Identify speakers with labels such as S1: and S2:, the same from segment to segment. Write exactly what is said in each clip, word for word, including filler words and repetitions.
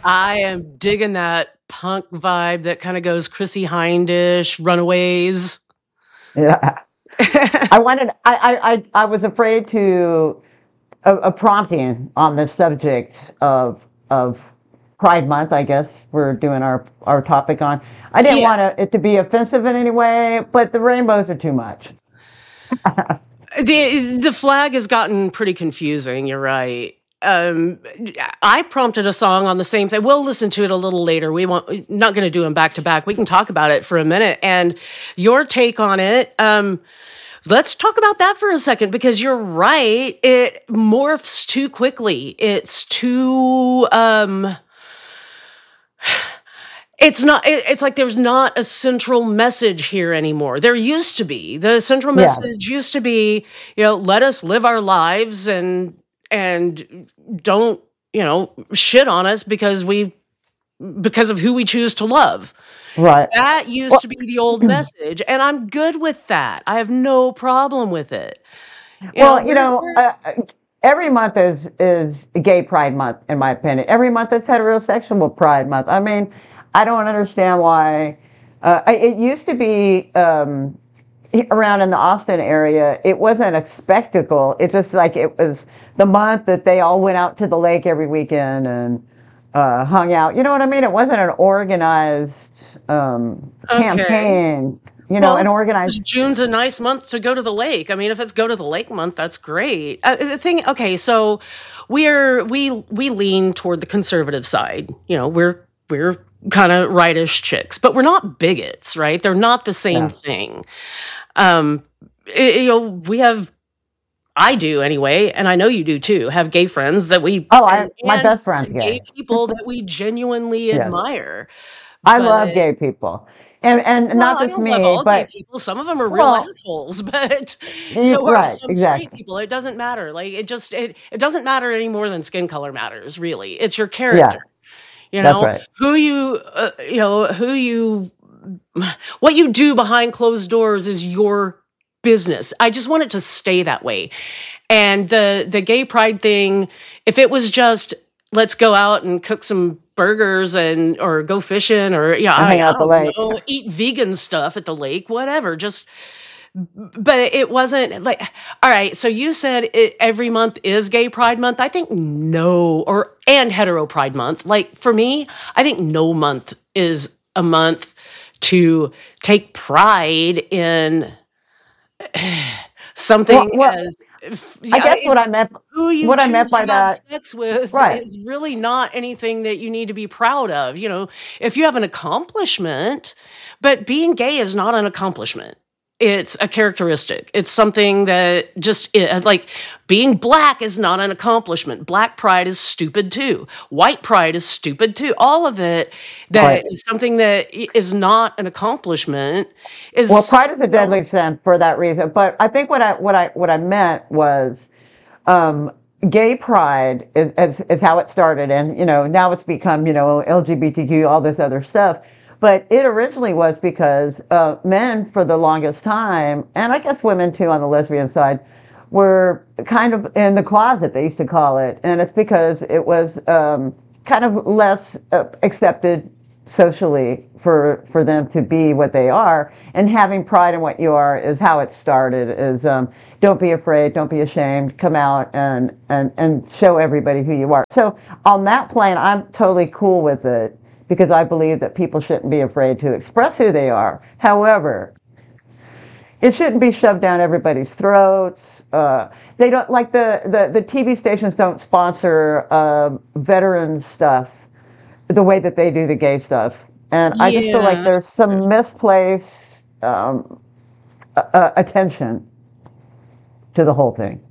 S1: I am digging that punk vibe that kind of goes Chrissy Hind-ish, Runaways.
S2: Yeah. I wanted, I, I, I, I was afraid to, a, a prompting on the subject of, of Pride Month, I guess we're doing our, our topic on. I didn't
S1: Yeah.
S2: want to, it to be offensive in any way, but the rainbows are too much.
S1: The, the flag has gotten pretty confusing, you're right. Um, I prompted a song on the same thing. We'll listen to it a little later. We won't, not going to do them back to back. We can talk about it for a minute. And your take on it, um, let's talk about that for a second, because you're right. It morphs too quickly. It's too, um, it's not, it, it's like there's not a central message here anymore. There used to be. The central
S2: Yeah.
S1: message used to be, you know, let us live our lives and, and don't, you know, shit on us because we, because of who we choose to love.
S2: Right.
S1: That used
S2: Well-
S1: to be the old message, and I'm good with that. I have no problem with it. You
S2: Well,
S1: know,
S2: you know,
S1: we're-
S2: uh, every month is is Gay Pride Month, in my opinion. Every month is Heterosexual Pride Month. I mean, I don't understand why. Uh, I- it used to be um, around in the Austin area. It wasn't a spectacle. It's just like it was the month that they all went out to the lake every weekend and uh, hung out. You know what I mean? It wasn't an organized um,
S1: Okay.
S2: campaign. You know,
S1: Well,
S2: an organized.
S1: June's a nice month to go to the lake. I mean, if it's go to the lake month, that's great. Uh, the thing, okay, so we're we we lean toward the conservative side. You know, we're we're kind of rightish chicks, but we're not bigots, right? They're not the same
S2: Yeah.
S1: thing. Um, it- you know, we have. I do anyway, and I know you do too. Have gay friends that we
S2: Oh, I,
S1: and-
S2: my
S1: and
S2: best friend's gay.
S1: gay people that we genuinely
S2: Yes.
S1: admire.
S2: I
S1: But-
S2: love gay people, and and
S1: Well,
S2: not
S1: I
S2: just
S1: don't
S2: me,
S1: love all
S2: but
S1: gay people. Some of them are real
S2: Well,
S1: assholes, but
S2: you-
S1: so are
S2: right,
S1: some
S2: exactly.
S1: straight people. It doesn't matter. Like it just it it doesn't matter any more than skin color matters. Really, it's your character. You
S2: That's
S1: know
S2: right.
S1: who you uh, you know who you what you do behind closed doors is your business. I just want it to stay that way. And the the gay pride thing, if it was just let's go out and cook some burgers and or go fishing or yeah,
S2: And
S1: I,
S2: hang out
S1: I
S2: at the
S1: don't
S2: lake.
S1: know, eat vegan stuff at the lake, whatever. Just but it wasn't like all right. So you said it, every month is Gay Pride Month. I think no, or and Hetero Pride Month. Like for me, I think no month is a month to take pride in something
S2: Well, well,
S1: as.
S2: I guess what I meant,
S1: Who you
S2: what I
S1: choose
S2: meant by
S1: to have
S2: that,
S1: sex with
S2: Right.
S1: is really not anything that you need to be proud of. You know, if you have an accomplishment, but being gay is not an accomplishment. It's a characteristic. It's something that just it, like being black is not an accomplishment. Black pride is stupid too. White pride is stupid too. All of it that
S2: Right.
S1: is something that is not an accomplishment is
S2: well, pride is a
S1: you know,
S2: deadly sin for that reason. But I think what I what I what I meant was, um, gay pride is, is is how it started, and you know now it's become you know L G B T Q, all this other stuff. But it originally was because uh, men, for the longest time, and I guess women too on the lesbian side, were kind of in the closet, they used to call it. And it's because it was um, kind of less uh, accepted socially for for them to be what they are. And having pride in what you are is how it started, is um, don't be afraid, don't be ashamed, come out and, and, and show everybody who you are. So on that plane, I'm totally cool with it, because I believe that people shouldn't be afraid to express who they are. However, it shouldn't be shoved down everybody's throats. Uh, they don't like the, the, the T V stations don't sponsor uh, veteran stuff the way that they do the gay stuff. And I just feel like
S1: Yeah.
S2: there's some misplaced um, uh, attention to the whole thing.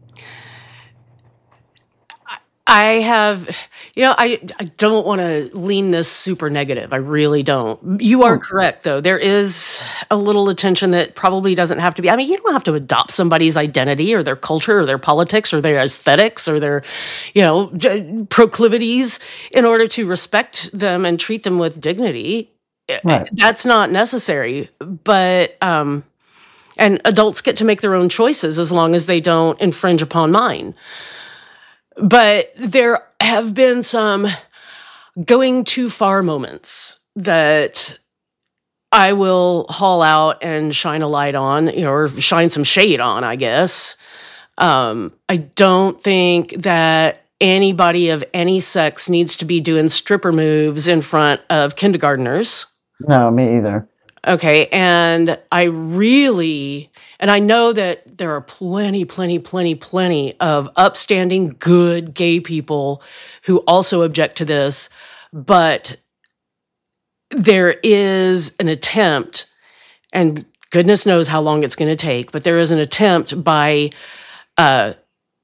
S1: I have, you know, I, I don't want to lean this super negative. I really don't. You are correct, though. There is a little attention that probably doesn't have to be. I mean, you don't have to adopt somebody's identity or their culture or their politics or their aesthetics or their, you know, j- proclivities in order to respect them and treat them with dignity.
S2: Right.
S1: That's not necessary. But, um, and adults get to make their own choices as long as they don't infringe upon mine. But there have been some, going too far moments that I will haul out and shine a light on, you know, or shine some shade on, I guess. Um, I don't think that anybody of any sex needs to be doing stripper moves in front of kindergartners.
S2: No, me either.
S1: Okay, and I really, and I know that there are plenty, plenty, plenty, plenty of upstanding, good gay people who also object to this, but there is an attempt, and goodness knows how long it's going to take, but there is an attempt by uh,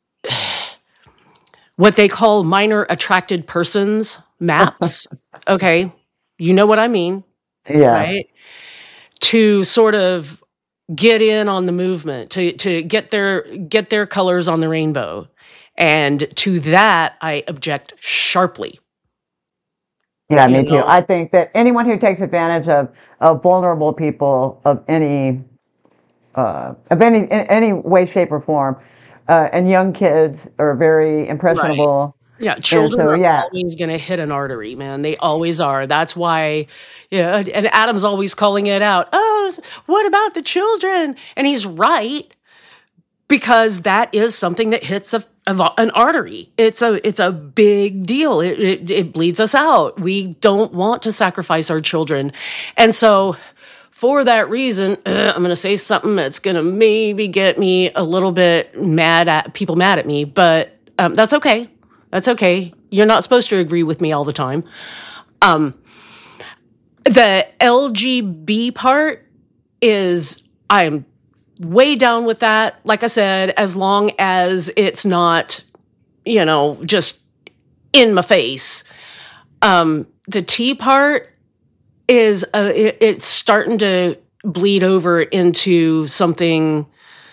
S1: what they call minor attracted persons maps. Okay, you know what I mean,
S2: Yeah.
S1: right? To sort of get in on the movement, to to get their get their colors on the rainbow, and to that I object sharply.
S2: Yeah,
S1: You
S2: me too.
S1: know?
S2: I think that anyone who takes advantage of, of vulnerable people of any uh, of any in any way, shape, or form, uh, and young kids are very impressionable.
S1: Yeah, children
S2: so,
S1: are
S2: yeah.
S1: always going to hit an artery, man. They always are. That's why, yeah. And Adam's always calling it out. Oh, what about the children? And he's right, because that is something that hits a, a, an artery. It's a it's a big deal. It, it it bleeds us out. We don't want to sacrifice our children, and so for that reason, uh, I'm going to say something that's going to maybe get me a little bit mad at people mad at me, but um, that's okay. That's okay. You're not supposed to agree with me all the time. Um, the L G B part is, I'm way down with that. Like I said, as long as it's not, you know, just in my face. Um, the T part is, uh, it, it's starting to bleed over into something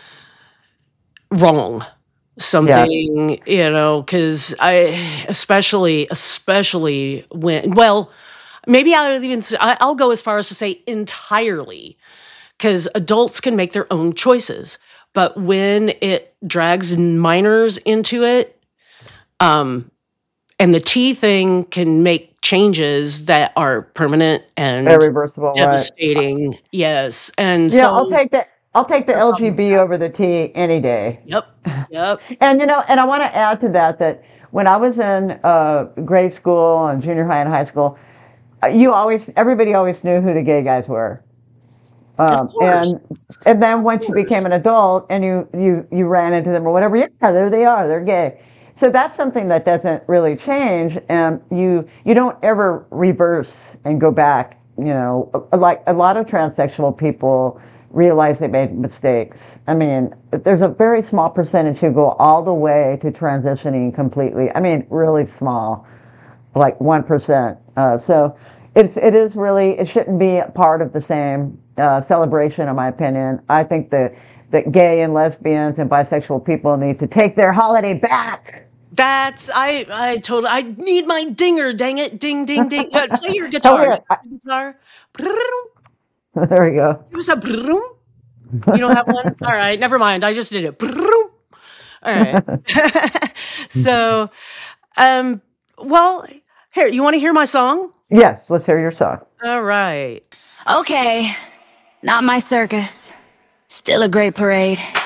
S1: wrong. Something, yeah. You know, because I, especially, especially when, well, maybe I'll even, I'll go as far as to say entirely, because adults can make their own choices. But when it drags minors into it, um, and the T thing can make changes that are permanent and
S2: irreversible,
S1: devastating. Right. Yes. And
S2: yeah,
S1: so
S2: I'll take that. I'll take the L G B over the T any day.
S1: Yep. Yep.
S2: And, you know, and I want to add to that, that when I was in uh, grade school and junior high and high school, uh, you always, everybody always knew who the gay guys were. Um,
S1: of course.
S2: And and then once you became an adult and you, you, you ran into them or whatever, yeah, there they are, they're gay. So that's something that doesn't really change. And you, you don't ever reverse and go back, you know, like a lot of transsexual people realize they made mistakes. I mean, there's a very small percentage who go all the way to transitioning completely. I mean, really small, like one percent. Uh, so it's, it is really, it shouldn't be part of the same uh, celebration, in my opinion. I think that, that gay and lesbians and bisexual people need to take their holiday back.
S1: That's, I, I totally, I need my dinger, dang it, ding, ding, ding. Uh, play your guitar.
S2: Oh, yeah.
S1: Guitar.
S2: There we go.
S1: It was a broom. You don't have one? All right, never mind. I just did it. Broom. All right. So, um, well, here, you want to hear my song?
S2: Yes, let's hear your song.
S1: All right.
S3: Okay, not my circus. Still a great parade.